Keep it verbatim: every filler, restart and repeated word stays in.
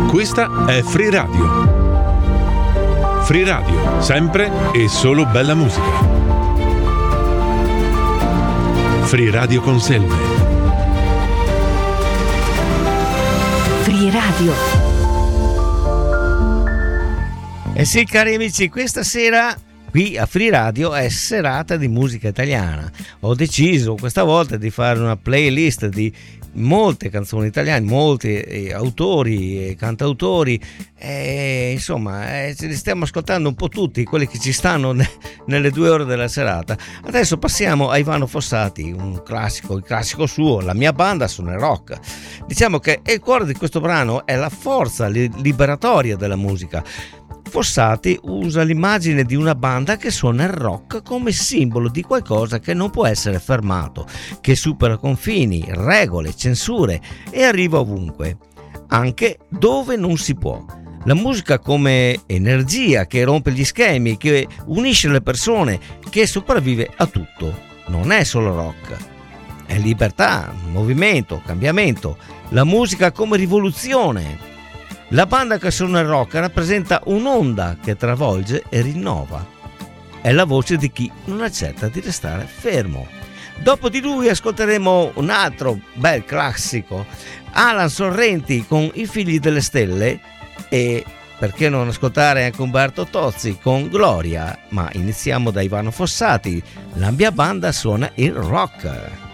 Questa è Free Radio. Free Radio, sempre e solo bella musica. Free Radio Conselve. Free Radio. Eh sì, cari amici, questa sera qui a Free Radio è serata di musica italiana. Ho deciso questa volta di fare una playlist di molte canzoni italiane, molti eh, autori e cantautori, e, insomma eh, ce li stiamo ascoltando un po' tutti, quelli che ci stanno ne, nelle due ore della serata. Adesso passiamo a Ivano Fossati, un classico, il classico suo, La mia banda suona il rock. Diciamo che il cuore di questo brano è la forza liberatoria della musica. Fossati usa l'immagine di una banda che suona il rock come simbolo di qualcosa che non può essere fermato, che supera confini, regole, censure e arriva ovunque, anche dove non si può. La musica come energia che rompe gli schemi, che unisce le persone, che sopravvive a tutto. Non è solo rock, è libertà, movimento, cambiamento. La musica come rivoluzione. La banda che suona il rock rappresenta un'onda che travolge e rinnova. È la voce di chi non accetta di restare fermo. Dopo di lui ascolteremo un altro bel classico, Alan Sorrenti con I figli delle stelle, e perché non ascoltare anche Umberto Tozzi con Gloria. Ma iniziamo da Ivano Fossati, La mia banda suona il rock.